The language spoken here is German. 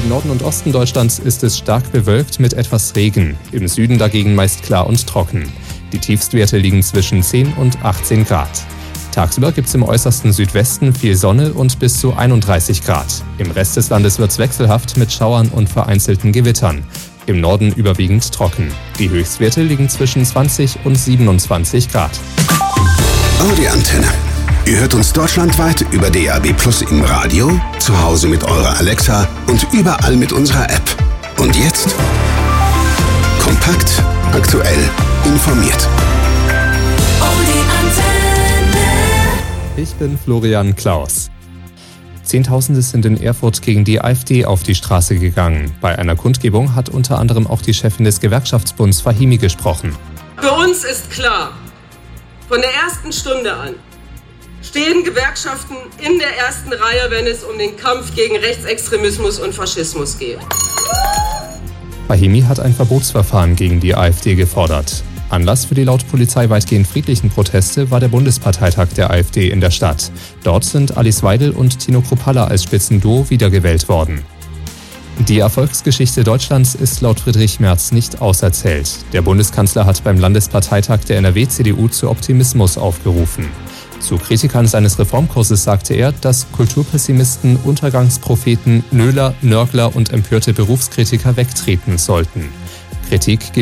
Im Norden und Osten Deutschlands ist es stark bewölkt mit etwas Regen. Im Süden dagegen meist klar und trocken. Die Tiefstwerte liegen zwischen 10 und 18 Grad. Tagsüber gibt es im äußersten Südwesten viel Sonne und bis zu 31 Grad. Im Rest des Landes wird es wechselhaft mit Schauern und vereinzelten Gewittern. Im Norden überwiegend trocken. Die Höchstwerte liegen zwischen 20 und 27 Grad. Audi Antenne. Ihr hört uns deutschlandweit über DAB+ im Radio, zu Hause mit eurer Alexa und überall mit unserer App. Und jetzt? Kompakt, aktuell, informiert. Audi Antenne. Ich bin Florian Klaus. Zehntausende sind in Erfurt gegen die AfD auf die Straße gegangen. Bei einer Kundgebung hat unter anderem auch die Chefin des Gewerkschaftsbunds Fahimi gesprochen. Für uns ist klar, von der ersten Stunde an stehen Gewerkschaften in der ersten Reihe, wenn es um den Kampf gegen Rechtsextremismus und Faschismus geht. Fahimi hat ein Verbotsverfahren gegen die AfD gefordert. Anlass für die laut Polizei weitgehend friedlichen Proteste war der Bundesparteitag der AfD in der Stadt. Dort sind Alice Weidel und Tino Kruppalla als Spitzenduo wiedergewählt worden. Die Erfolgsgeschichte Deutschlands ist laut Friedrich Merz nicht auserzählt. Der Bundeskanzler hat beim Landesparteitag der NRW-CDU zu Optimismus aufgerufen. Zu Kritikern seines Reformkurses sagte er, dass Kulturpessimisten, Untergangspropheten, Nöler, Nörgler und empörte Berufskritiker wegtreten sollten. Kritik gibt